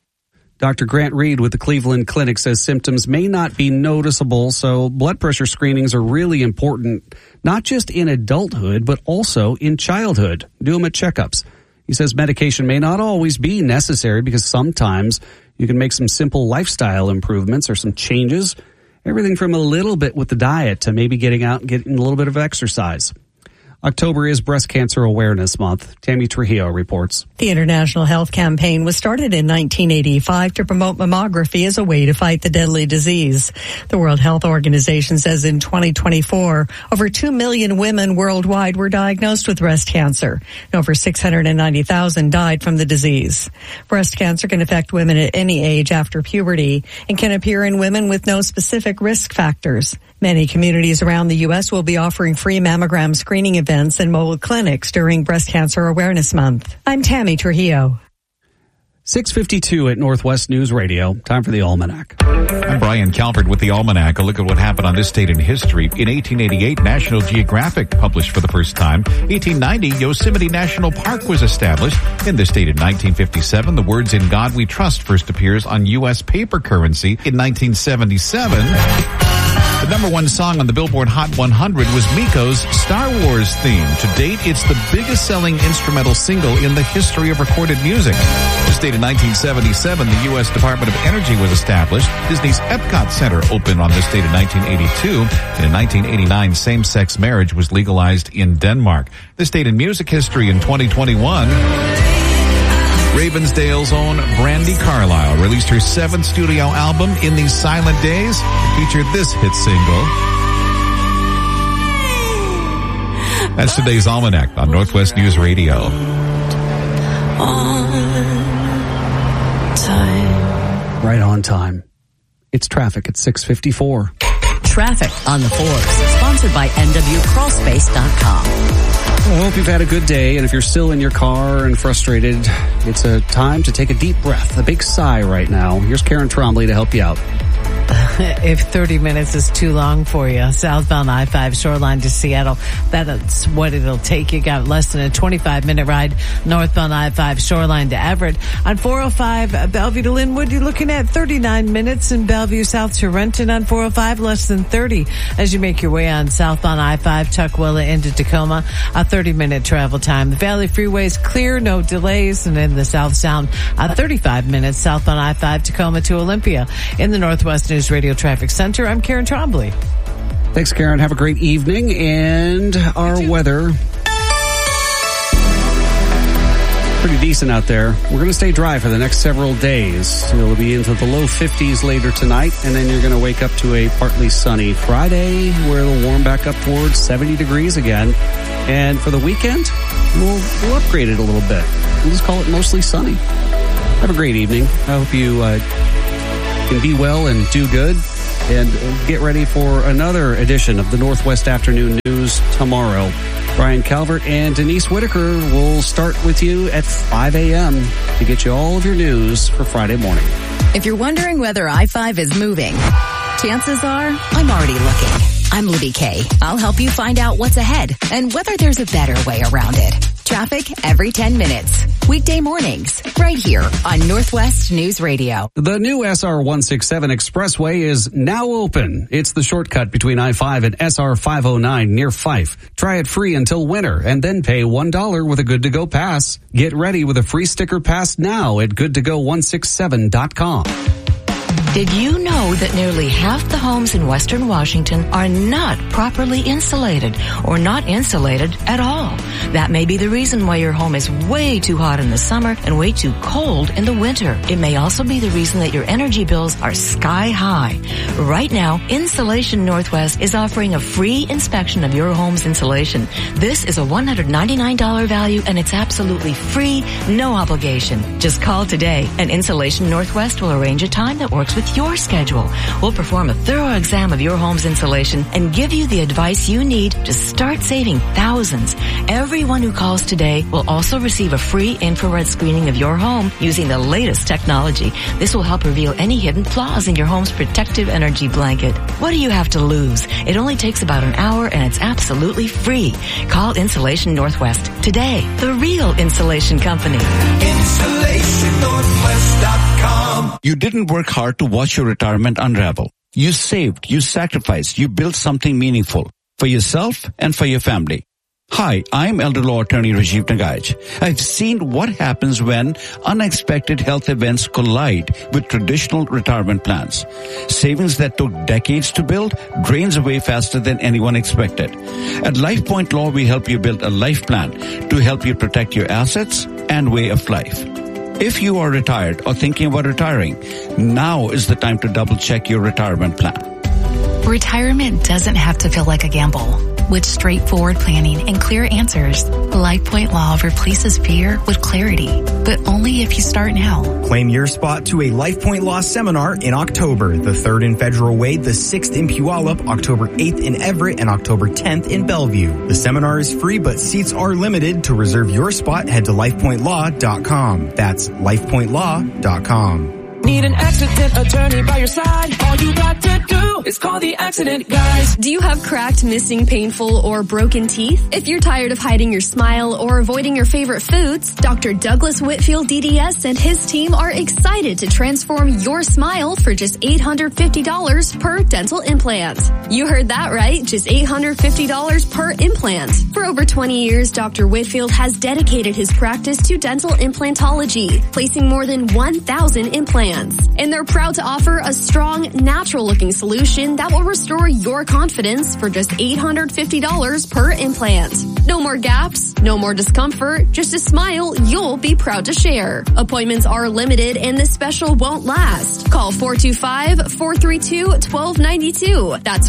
Dr. Grant Reed with the Cleveland Clinic says symptoms may not be noticeable, so blood pressure screenings are really important, not just in adulthood, but also in childhood. Do them at checkups. He says medication may not always be necessary because sometimes you can make some simple lifestyle improvements or some changes, everything from a little bit with the diet to maybe getting out and getting a little bit of exercise. October is Breast Cancer Awareness Month. Tammy Trujillo reports. The International Health Campaign was started in 1985 to promote mammography as a way to fight the deadly disease. The World Health Organization says in 2024, over 2 million women worldwide were diagnosed with breast cancer, and over 690,000 died from the disease. Breast cancer can affect women at any age after puberty and can appear in women with no specific risk factors. Many communities around the U.S. will be offering free mammogram screening events and mobile clinics during Breast Cancer Awareness Month. I'm Tammy Trujillo. 6:52 at Northwest News Radio. Time for the Almanac. I'm Brian Calvert with the Almanac. A look at what happened on this date in history. In 1888, National Geographic published for the first time. 1890, Yosemite National Park was established. In this date in 1957, the words "In God We Trust" first appears on U.S. paper currency. In 1977... the number one song on the Billboard Hot 100 was Miko's Star Wars theme. To date, it's the biggest selling instrumental single in the history of recorded music. This date in 1977, the U.S. Department of Energy was established. Disney's Epcot Center opened on this date in 1982. And in 1989, same-sex marriage was legalized in Denmark. This date in music history in 2021... Ravensdale's own Brandi Carlile released her 7th studio album, In These Silent Days. It featured this hit single. That's today's Almanac on Northwest News Radio. Right on time. It's traffic at 6:54. Traffic on the 4s, sponsored by NWCrawlspace.com. I hope you've had a good day, and if you're still in your car and frustrated, it's a time to take a deep breath, a big sigh right now. Here's Karen Trombley to help you out. If 30 minutes is too long for you, southbound I-5 Shoreline to Seattle, that's what it'll take. You got less than a 25-minute ride northbound I-5 Shoreline to Everett. On 405 Bellevue to Linwood, you're looking at 39 minutes. In Bellevue South to Renton on 405, less than 30. As you make your way on southbound I-5 Tukwila into Tacoma, a 30-minute travel time. The Valley Freeway is clear, no delays. And in the South Sound, 35 minutes southbound I-5 Tacoma to Olympia. In the Northwest News Radio Traffic Center, I'm Karen Trombley. Thanks, Karen. Have a great evening. And our weather, pretty decent out there. We're going to stay dry for the next several days. It'll be into the low 50s later tonight, and then you're going to wake up to a partly sunny Friday where it'll warm back up towards 70 degrees again. And for the weekend, we'll upgrade it a little bit. We'll just call it mostly sunny. Have a great evening. I hope you can be well and do good, and get ready for another edition of the Northwest Afternoon News tomorrow. Brian Calvert and Denise Whitaker will start with you at 5 a.m. to get you all of your news for Friday morning. If you're wondering whether I-5 is moving, chances are I'm already looking. I'm Libby Kay. I'll help you find out what's ahead and whether there's a better way around it. Traffic every 10 minutes. Weekday mornings, right here on Northwest News Radio. The new SR 167 Expressway is now open. It's the shortcut between I-5 and SR 509 near Fife. Try it free until winter and then pay $1 with a Good to Go pass. Get ready with a free sticker pass now at goodtogo167.com. Did you know that nearly half the homes in Western Washington are not properly insulated or not insulated at all? That may be the reason why your home is way too hot in the summer and way too cold in the winter. It may also be the reason that your energy bills are sky high. Right now, Insulation Northwest is offering a free inspection of your home's insulation. This is a $199 value and it's absolutely free, no obligation. Just call today and Insulation Northwest will arrange a time that works with your schedule. We'll perform a thorough exam of your home's insulation and give you the advice you need to start saving thousands. Everyone who calls today will also receive a free infrared screening of your home using the latest technology. This will help reveal any hidden flaws in your home's protective energy blanket. What do you have to lose? It only takes about an hour and it's absolutely free. Call Insulation Northwest today, the real insulation company. InsulationNorthwest.com. You didn't work hard to watch your retirement unravel. You saved, you sacrificed, you built something meaningful for yourself and for your family. Hi, I'm elder law attorney Rajiv Nagaich. I've seen what happens when unexpected health events collide with traditional retirement plans. Savings that took decades to build drains away faster than anyone expected. At LifePoint Law, we help you build a life plan to help you protect your assets and way of life. If you are retired or thinking about retiring, now is the time to double-check your retirement plan. Retirement doesn't have to feel like a gamble. With straightforward planning and clear answers, LifePoint Law replaces fear with clarity, but only if you start now. Claim your spot to a LifePoint Law seminar in October, the 3rd in Federal Way, the 6th in Puyallup, October 8th in Everett, and October 10th in Bellevue. The seminar is free, but seats are limited. To reserve your spot, head to LifePointLaw.com. That's LifePointLaw.com. Need an accident attorney by your side? All you got to do is call the accident guys. Do you have cracked, missing, painful, or broken teeth? If you're tired of hiding your smile or avoiding your favorite foods, Dr. Douglas Whitfield DDS and his team are excited to transform your smile for just $850 per dental implant. You heard that right, just $850 per implant. For over 20 years, Dr. Whitfield has dedicated his practice to dental implantology, placing more than 1,000 implants. And they're proud to offer a strong, natural-looking solution that will restore your confidence for just $850 per implant. No more gaps, no more discomfort, just a smile you'll be proud to share. Appointments are limited and this special won't last. Call 425-432-1292. That's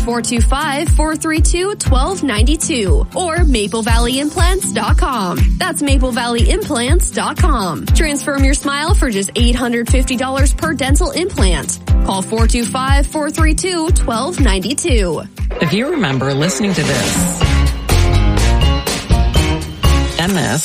425-432-1292. Or MapleValleyImplants.com. That's MapleValleyImplants.com. Transform your smile for just $850 per dental implant. Call 425-432-1292. If you remember listening to this and this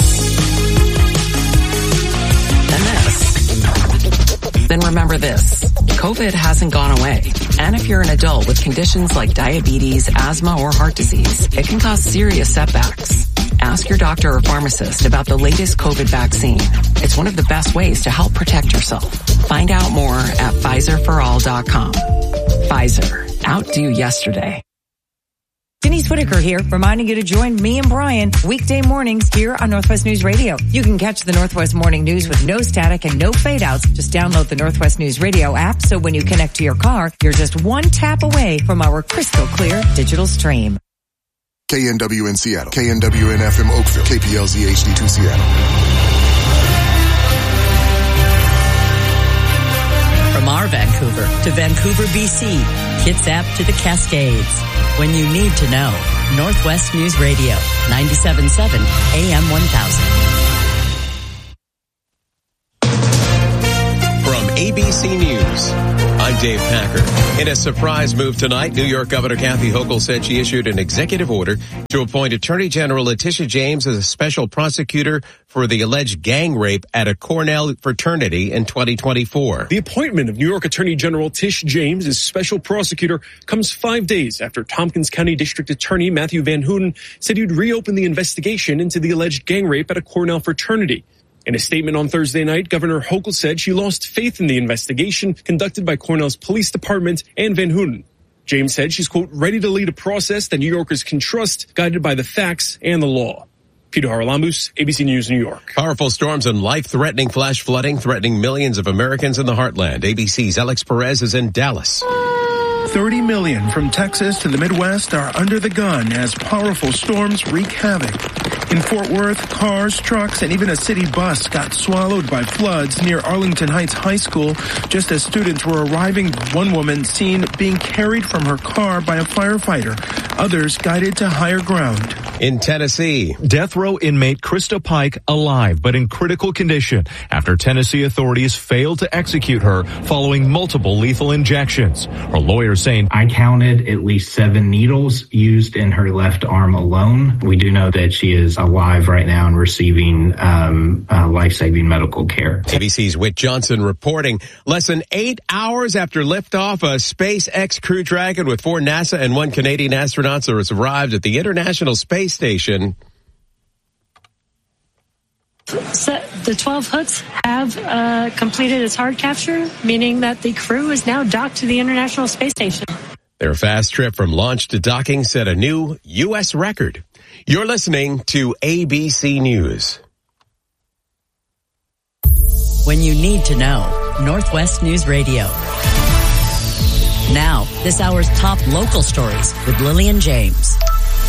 and this, then remember this. COVID hasn't gone away. And if you're an adult with conditions like diabetes, asthma, or heart disease, it can cause serious setbacks. Ask your doctor or pharmacist about the latest COVID vaccine. It's one of the best ways to help protect yourself. Find out more at PfizerForAll.com. Pfizer. Outdo yesterday. Denise Whitaker here, reminding you to join me and Brian weekday mornings here on Northwest News Radio. You can catch the Northwest Morning News with no static and no fade outs. Just download the Northwest News Radio app so when you connect to your car, you're just one tap away from our crystal clear digital stream. KNW in Seattle, KNW in FM Oakville, KPLZ HD2 Seattle. From our Vancouver to Vancouver, BC, Kitsap to the Cascades. When you need to know, Northwest News Radio, 97.7 AM 1000. From ABC News, I'm Dave Packer. In a surprise move tonight, New York Governor Kathy Hochul said she issued an executive order to appoint Attorney General Letitia James as a special prosecutor for the alleged gang rape at a Cornell fraternity in 2024. The appointment of New York Attorney General Tish James as special prosecutor comes 5 days after Tompkins County District Attorney Matthew Van Houten said he'd reopen the investigation into the alleged gang rape at a Cornell fraternity. In a statement on Thursday night, Governor Hochul said she lost faith in the investigation conducted by Cornell's police department and Van Houten. James said she's, quote, ready to lead a process that New Yorkers can trust, guided by the facts and the law. Peter Haralambous, ABC News, New York. Powerful storms and life-threatening flash flooding threatening millions of Americans in the heartland. ABC's Alex Perez is in Dallas. 30 million from Texas to the Midwest are under the gun as powerful storms wreak havoc. In Fort Worth, cars, trucks, and even a city bus got swallowed by floods near Arlington Heights High School just as students were arriving. One woman seen being carried from her car by a firefighter. Others guided to higher ground. In Tennessee, death row inmate Krista Pike alive but in critical condition after Tennessee authorities failed to execute her following multiple lethal injections. Her lawyer saying, I counted at least 7 needles used in her left arm alone. We do know that she is alive right now and receiving life-saving medical care. ABC's Whit Johnson reporting. Less than 8 hours after liftoff, a SpaceX Crew Dragon with 4 NASA and 1 Canadian astronauts has arrived at the International Space Station. So the 12 hooks have completed its hard capture, meaning that the crew is now docked to the International Space Station. Their fast trip from launch to docking set a new U.S. record. You're listening to ABC News. When you need to know, Northwest News Radio. Now, this hour's top local stories with Lillian James.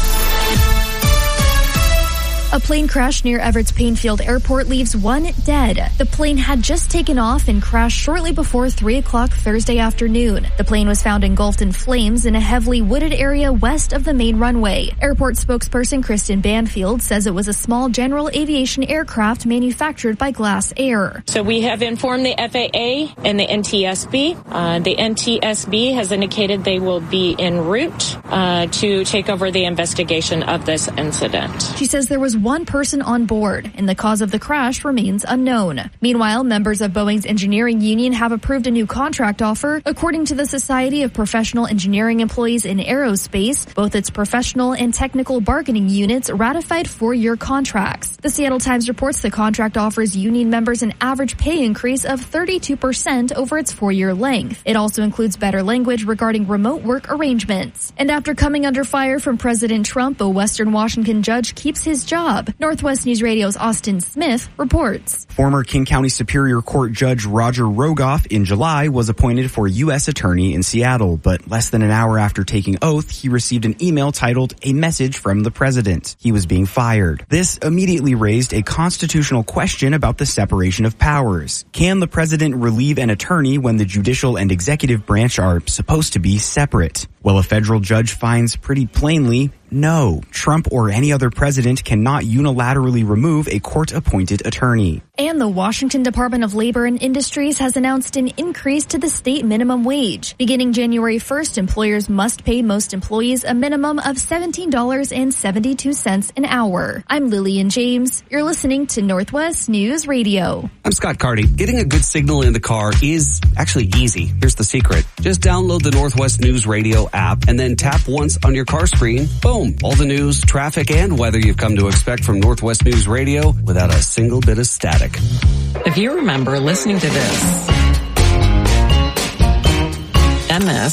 A plane crash near Everett's Painfield Airport leaves 1 dead. The plane had just taken off and crashed shortly before 3 o'clock Thursday afternoon. The plane was found engulfed in flames in a heavily wooded area west of the main runway. Airport spokesperson Kristen Banfield says it was a small general aviation aircraft manufactured by Glass Air. So we have informed the FAA and the NTSB. The NTSB has indicated they will be en route to take over the investigation of this incident. She says there was 1 person on board, and the cause of the crash remains unknown. Meanwhile, members of Boeing's engineering union have approved a new contract offer. According to the Society of Professional Engineering Employees in Aerospace, both its professional and technical bargaining units ratified 4-year contracts. The Seattle Times reports the contract offers union members an average pay increase of 32% over its 4-year length. It also includes better language regarding remote work arrangements. And after coming under fire from President Trump, a Western Washington judge keeps his job. Northwest News Radio's Austin Smith reports. Former King County Superior Court Judge Roger Rogoff in July was appointed for U.S. Attorney in Seattle, but less than an hour after taking oath, he received an email titled "A Message from the President." He was being fired. This immediately raised a constitutional question about the separation of powers. Can the president relieve an attorney when the judicial and executive branch are supposed to be separate? Well, a federal judge finds pretty plainly, no, Trump or any other president cannot unilaterally remove a court-appointed attorney. And the Washington Department of Labor and Industries has announced an increase to the state minimum wage. Beginning January 1st, employers must pay most employees a minimum of $17.72 an hour. I'm Lillian James. You're listening to Northwest News Radio. I'm Scott Carty. Getting a good signal in the car is actually easy. Here's the secret. Just download the Northwest News Radio app and then tap once on your car screen. Boom. All the news, traffic, and weather you've come to expect from Northwest News Radio without a single bit of static. If you remember listening to this, MS,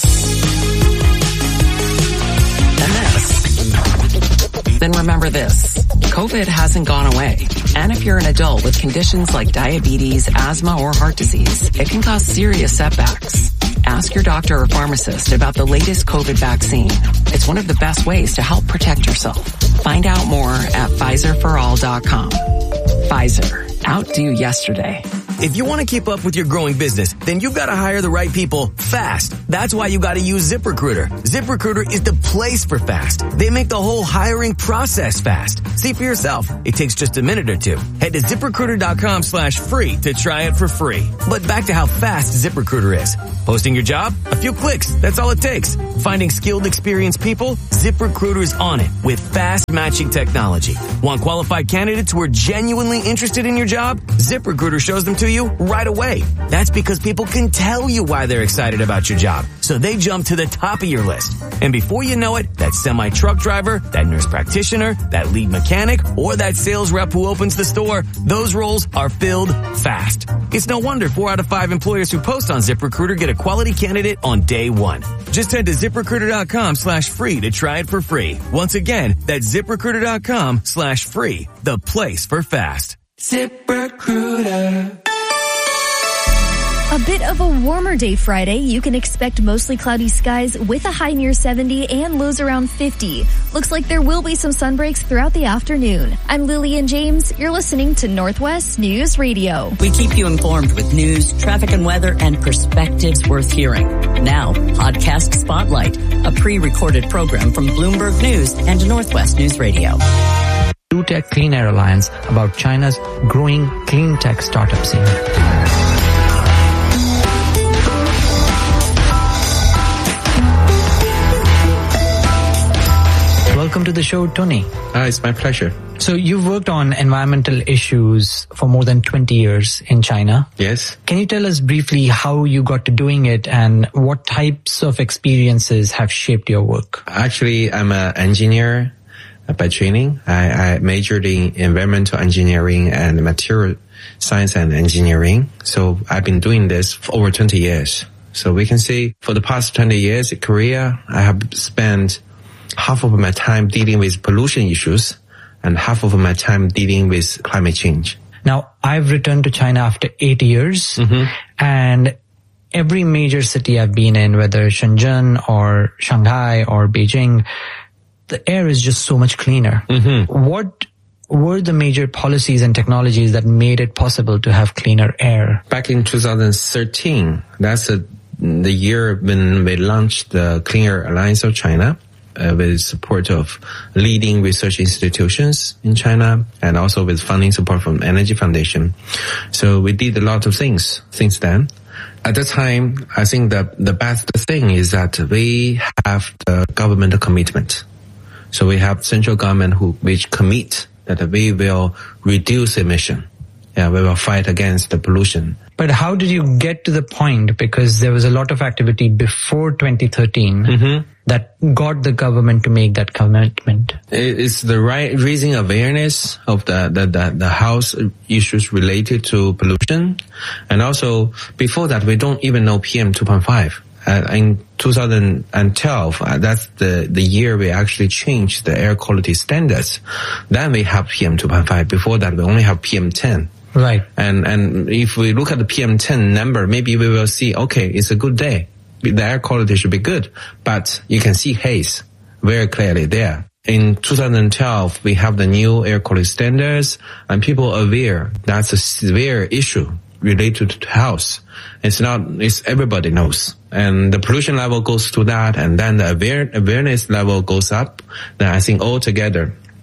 then remember this. COVID hasn't gone away. And if you're an adult with conditions like diabetes, asthma, or heart disease, it can cause serious setbacks. Ask your doctor or pharmacist about the latest COVID vaccine. It's one of the best ways to help protect yourself. Find out more at PfizerForAll.com. Pfizer. Outdo yesterday. If you want to keep up with your growing business, then you've got to hire the right people fast. That's why you got to use ZipRecruiter. ZipRecruiter is the place for fast. They make the whole hiring process fast. See for yourself. It takes just a minute or two. Head to ZipRecruiter.com/free to try it for free. But back to how fast ZipRecruiter is. Posting your job? A few clicks. That's all it takes. Finding skilled, experienced people? ZipRecruiter is on it with fast matching technology. Want qualified candidates who are genuinely interested in your job? ZipRecruiter shows them to you right away. That's because people can tell you why they're excited about your job. So they jump to the top of your list. And before you know it, that semi-truck driver, that nurse practitioner, that lead mechanic, or that sales rep who opens the store, those roles are filled fast. It's no wonder 4 out of 5 employers who post on ZipRecruiter get a quality candidate on day one. Just head to ZipRecruiter.com/free to try it for free. Once again, that's ZipRecruiter.com/free, the place for fast. ZipRecruiter. A bit of a warmer day Friday. You can expect mostly cloudy skies with a high near 70 and lows around 50. Looks like there will be some sun breaks throughout the afternoon. I'm Lillian James. You're listening to Northwest News Radio. We keep you informed with news, traffic and weather, and perspectives worth hearing. Now, Podcast Spotlight, a pre-recorded program from Bloomberg News and Northwest News Radio. Blue Tech Clean Air Alliance about China's growing clean tech startup scene. Welcome to the show, Tony. It's my pleasure. So you've worked on environmental issues for more than 20 years in China. Yes. Can you tell us briefly how you got to doing it and what types of experiences have shaped your work? Actually, I'm an engineer by training. I majored in environmental engineering and material science and engineering. So I've been doing this for over 20 years. So we can see for the past 20 years in Korea, I have spent half of my time dealing with pollution issues and half of my time dealing with climate change. Now, I've returned to China after 8 years, and every major city I've been in, whether Shenzhen or Shanghai or Beijing, the air is just so much cleaner. What were the major policies and technologies that made it possible to have cleaner air? Back in 2013, that's the year when we launched the Clean Air Alliance of China. With support of leading research institutions in China and also with funding support from Energy Foundation. So we did a lot of things since then. At the time, I think that the best thing is that we have the government commitment. So we have central government which commit that we will reduce emission. Yeah, we will fight against the pollution. But how did you get to the point? Because there was a lot of activity before 2013 that got the government to make that commitment. It's the raising awareness of the health issues related to pollution. And also, before that, we don't even know PM 2.5. In 2012, that's the year we actually changed the air quality standards. Then we have PM 2.5. Before that, we only have PM 10. Right. And if we look at the PM10 number, maybe we will see, okay, it's a good day. The air quality should be good, but you can see haze very clearly there. In 2012, we have the new air quality standards and people are aware that's a severe issue related to health. It's everybody knows. And the pollution level goes to that and then the awareness level goes up. Then I think all together,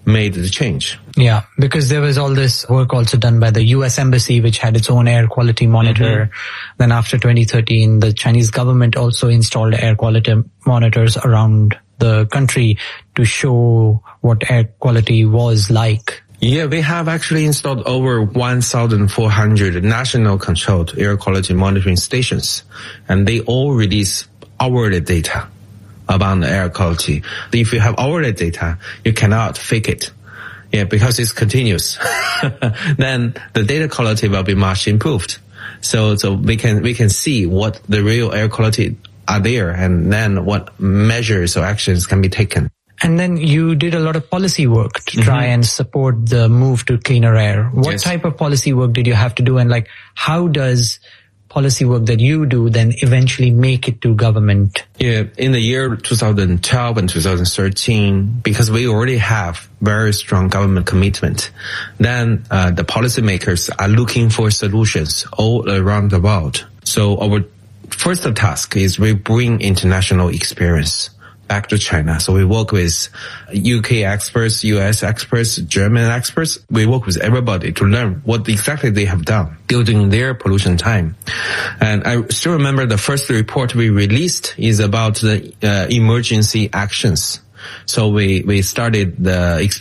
made the change. Yeah, because there was all this work also done by the US Embassy, which had its own air quality monitor. Then after 2013, the Chinese government also installed air quality monitors around the country to show what air quality was like. Yeah, we have actually installed over 1,400 national controlled air quality monitoring stations, and they all release hourly data about the air quality. If you have hourly data, you cannot fake it. Yeah, because it's continuous. Then the data quality will be much improved. So we can see what the real air quality are there, and then what measures or actions can be taken. And then you did a lot of policy work to try and support the move to cleaner air. What type of policy work did you have to do? And like, how does policy work that you do then eventually make it to government? Yeah, in the year 2012 and 2013, because we already have very strong government commitment, then the policymakers are looking for solutions all around the world. So our first task is we bring international experience back to China. So we work with UK experts, US experts, German experts. We work with everybody to learn what exactly they have done during their pollution time. And I still remember the first report we released is about the emergency actions. So we started the